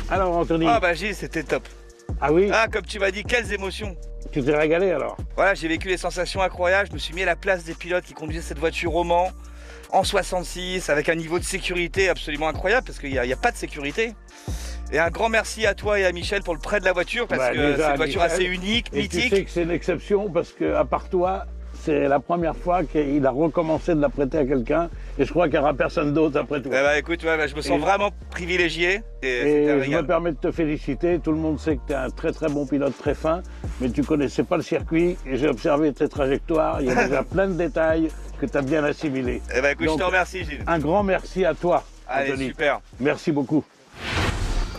Alors Anthony, Ah bah Gilles, c'était top. ah oui, Ah, comme tu m'as dit, quelles émotions. tu t'es régalé alors? Voilà, j'ai vécu des sensations incroyables. Je me suis mis à la place des pilotes qui conduisaient cette voiture au Mans en 66 avec un niveau de sécurité absolument incroyable parce qu'il n'y a pas de sécurité. Et un grand merci à toi et à Michel pour le prêt de la voiture parce Bah, que déjà, c'est une voiture Michel, assez unique, Et tu sais mythique. que c'est une exception parce que à part toi, c'est la première fois qu'il a recommencé de la prêter à quelqu'un et je crois qu'il n'y aura personne d'autre après toi. Eh bah, écoute, ouais, bah, je me sens Et- vraiment privilégié. Et c'était Et un je me régal. permets de te féliciter. Tout le monde sait que tu es un très très bon pilote, très fin, mais tu connaissais pas le circuit et j'ai observé tes trajectoires. Il y a déjà plein de détails que tu as bien assimilés. Eh bah, écoute, Donc, je te remercie Gilles. un grand merci à toi, Allez, Anthony. super. Merci beaucoup.